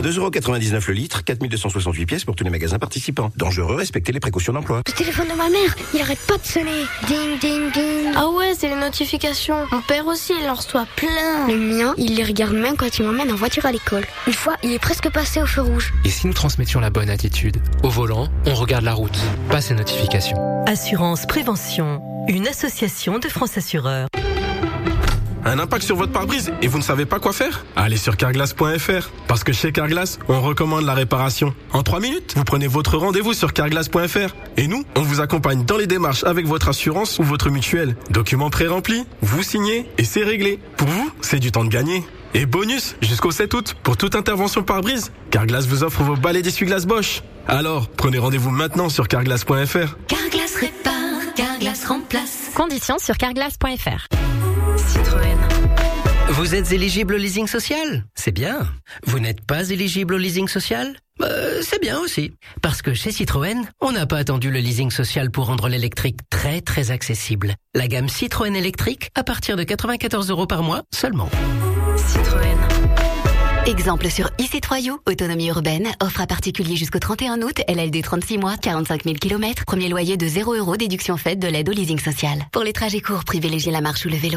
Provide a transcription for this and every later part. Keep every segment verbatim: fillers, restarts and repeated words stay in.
à deux euros quatre-vingt-dix-neuf le litre, quatre mille deux cent soixante-huit pièces pour tous les magasins participants. Dangereux, respectez les précautions d'emploi. Le téléphone de ma mère, il arrête pas de sonner. Ding, ding, ding. Ah ouais, c'est les notifications. Mon père aussi, il en reçoit plein. Le mien, il les regarde même quand il m'emmène en voiture à l'école. Une fois, il est presque passé au feu rouge. Et si nous transmettions la bonne attitude? Au volant, on regarde la route, pas ses notifications. Assurance Prévention, une association de France Assureurs. Un impact sur votre pare-brise et vous ne savez pas quoi faire? Allez sur carglass point f r. Parce que chez Carglass, on recommande la réparation. En trois minutes, vous prenez votre rendez-vous sur carglass point f r. Et nous, on vous accompagne dans les démarches avec votre assurance ou votre mutuelle. Documents pré-remplis, vous signez et c'est réglé. Pour vous, c'est du temps de gagner. Et bonus, jusqu'au sept août, pour toute intervention pare-brise, Carglass vous offre vos balais d'essuie-glace Bosch. Alors, prenez rendez-vous maintenant sur carglass point f r. Carglass répare, Carglass remplace. Conditions sur carglass point f r. Citroën. Vous êtes éligible au leasing social? C'est bien. Vous n'êtes pas éligible au leasing social? Euh, c'est bien aussi. Parce que chez Citroën, on n'a pas attendu le leasing social pour rendre l'électrique très très accessible. La gamme Citroën électrique à partir de quatre-vingt-quatorze euros par mois seulement. Citroën. Exemple sur e-C trois U, autonomie urbaine, offre à particulier jusqu'au trente et un août, L L D trente-six mois, quarante-cinq mille kilomètres, premier loyer de zéro euros, déduction faite de l'aide au leasing social. Pour les trajets courts, privilégiez la marche ou le vélo.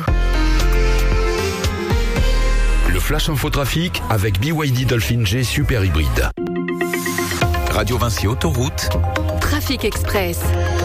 Le Flash Info Trafic avec B Y D Dolphin G Super Hybride. Radio Vinci Autoroute. Trafic Express.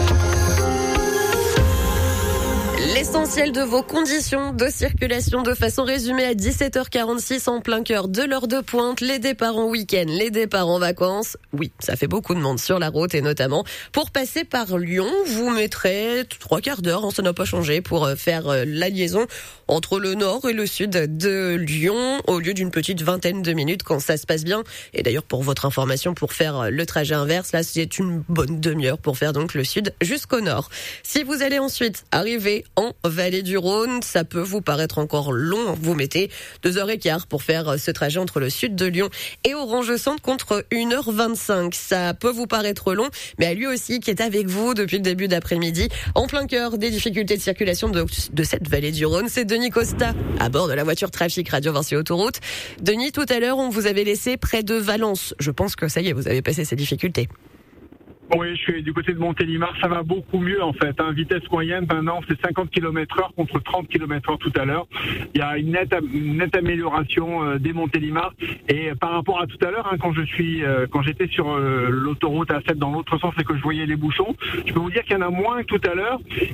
L'essentiel de vos conditions de circulation de façon résumée à dix-sept heures quarante-six en plein cœur de l'heure de pointe, les départs en week-end, les départs en vacances. Oui, ça fait beaucoup de monde sur la route et notamment pour passer par Lyon, vous mettrez trois quarts d'heure, hein, ça n'a pas changé, pour faire la liaison entre le nord et le sud de Lyon au lieu d'une petite vingtaine de minutes quand ça se passe bien. Et d'ailleurs, pour votre information, pour faire le trajet inverse, là, c'est une bonne demi-heure pour faire donc le sud jusqu'au nord. Si vous allez ensuite arriver en Vallée du Rhône, ça peut vous paraître encore long. Vous mettez deux heures et quart pour faire ce trajet entre le sud de Lyon et Orange Centre contre une heure vingt-cinq. Ça peut vous paraître long, mais à lui aussi qui est avec vous depuis le début d'après-midi, en plein cœur des difficultés de circulation de, de cette Vallée du Rhône. C'est Denis Costa à bord de la voiture Trafic Radio Vinci Autoroute. Denis, tout à l'heure, on vous avait laissé près de Valence. Je pense que ça y est, vous avez passé ces difficultés. Oui, je suis du côté de Montélimar, ça va beaucoup mieux en fait. Hein. Vitesse moyenne maintenant c'est cinquante kilomètres heure contre trente kilomètres heure tout à l'heure. Il y a une nette, une nette amélioration euh, des Montélimar. Et par rapport à tout à l'heure, hein, quand je suis, euh, quand j'étais sur euh, l'autoroute A sept dans l'autre sens et que je voyais les bouchons, je peux vous dire qu'il y en a moins que tout à l'heure.